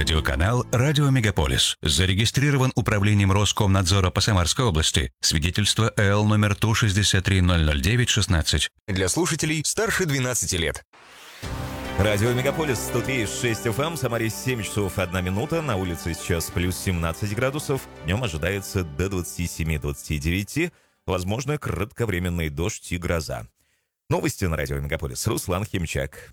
Радиоканал «Радио Мегаполис». Зарегистрирован управлением Роскомнадзора по Самарской области. Свидетельство ЭЛ номер Ту-63-009-16. Для слушателей старше 12 лет. Радио Мегаполис 103,6 FM, Самаре 7 часов 1 минута, на улице сейчас плюс 17 градусов, днем ожидается до 27-29, возможно, кратковременный дождь и гроза. Новости на Радио Мегаполис. Руслан Химчак.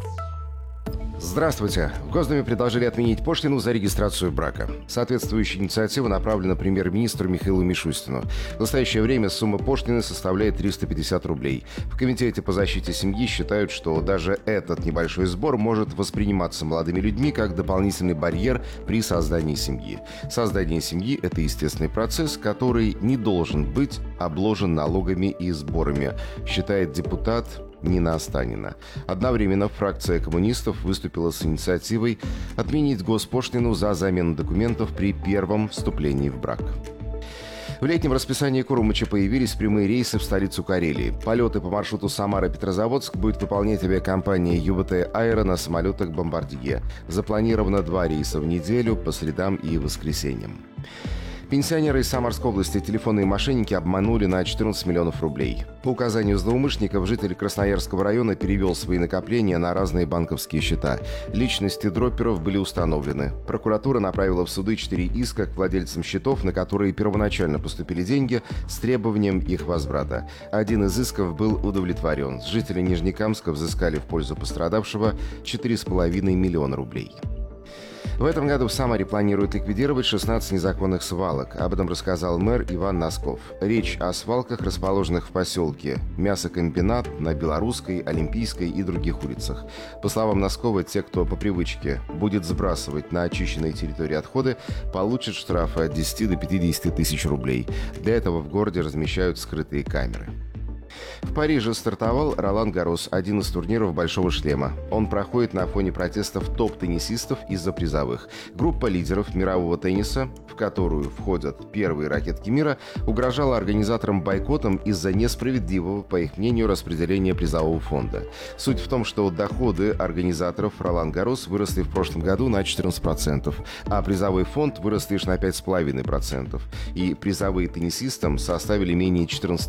Здравствуйте. В Госдуме предложили отменить пошлину за регистрацию брака. Соответствующая инициатива направлена премьер-министру Михаилу Мишустину. В настоящее время сумма пошлины составляет 350 рублей. В Комитете по защите семьи считают, что даже этот небольшой сбор может восприниматься молодыми людьми как дополнительный барьер при создании семьи. Создание семьи – это естественный процесс, который не должен быть обложен налогами и сборами, считает депутат Нина Останина. Одновременно фракция коммунистов выступила с инициативой отменить госпошлину за замену документов при первом вступлении в брак. В летнем расписании Курумыча появились прямые рейсы в столицу Карелии. Полеты по маршруту Самара-Петрозаводск будет выполнять авиакомпания ЮБТ «Аэро» на самолетах «Бомбардье». Запланировано 2 рейса в неделю по средам и воскресеньям. Пенсионеры из Самарской области телефонные мошенники обманули на 14 миллионов рублей. По указанию злоумышленников житель Красноярского района перевел свои накопления на разные банковские счета. Личности дропперов были установлены. Прокуратура направила в суды 4 иска к владельцам счетов, на которые первоначально поступили деньги, с требованием их возврата. Один из исков был удовлетворен. Жители Нижнекамска взыскали в пользу пострадавшего 4,5 миллиона рублей. В этом году в Самаре планируют ликвидировать 16 незаконных свалок. Об этом рассказал мэр Иван Носков. Речь о свалках, расположенных в поселке Мясокомбинат, на Белорусской, Олимпийской и других улицах. По словам Носкова, те, кто по привычке будет сбрасывать на очищенной территории отходы, получат штрафы от 10 до 50 тысяч рублей. Для этого в городе размещают скрытые камеры. В Париже стартовал Ролан Гаррос, один из турниров «Большого шлема». Он проходит на фоне протестов топ-теннисистов из-за призовых. Группа лидеров мирового тенниса, в которую входят первые ракетки мира, угрожала организаторам бойкотом из-за несправедливого, по их мнению, распределения призового фонда. Суть в том, что доходы организаторов Ролан Гаррос выросли в прошлом году на 14%, а призовой фонд вырос лишь на 5,5%. И призовые теннисистам составили менее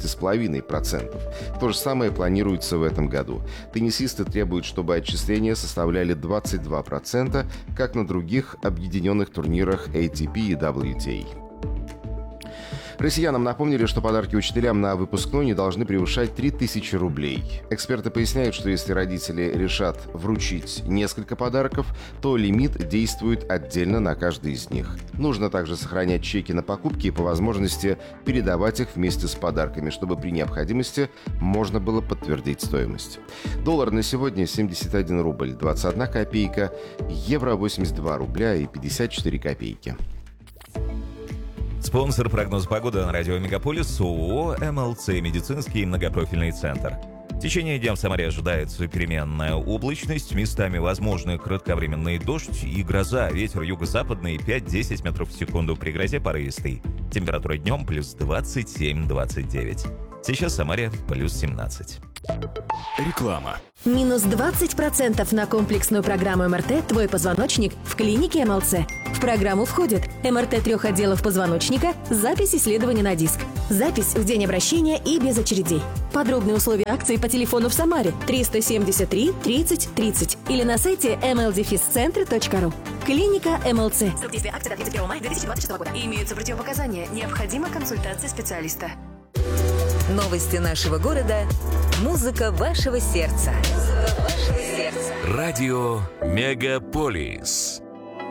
14,5%. То же самое планируется в этом году. Теннисисты требуют, чтобы отчисления составляли 22%, как на других объединенных турнирах ATP и WTA. Россиянам напомнили, что подарки учителям на выпускной не должны превышать 3000 рублей. Эксперты поясняют, что если родители решат вручить несколько подарков, то лимит действует отдельно на каждый из них. Нужно также сохранять чеки на покупки и по возможности передавать их вместе с подарками, чтобы при необходимости можно было подтвердить стоимость. Доллар на сегодня 71 рубль 21 копейка, евро 82 рубля и 54 копейки. Спонсор прогноза погоды на Радио Мегаполис ООО «МЛЦ. Медицинский многопрофильный центр». В течение дня в Самаре ожидается переменная облачность, местами возможны кратковременный дождь и гроза, ветер юго-западный 5-10 метров в секунду, при грозе порывистый. Температура днем плюс 27-29. Сейчас в Самаре плюс 17. Реклама. Минус 20% на комплексную программу МРТ «Твой позвоночник» в клинике МЛЦ. В программу входит МРТ 3 отделов позвоночника, запись исследования на диск, запись в день обращения и без очередей. Подробные условия акции по телефону в Самаре 373 30 30 или на сайте mldefiscentre.ru. Клиника МЛЦ. Срок действия акции до 31 мая 2026 года. Имеются противопоказания. Необходима консультация специалиста. Новости нашего города. Музыка вашего сердца. Радио Мегаполис.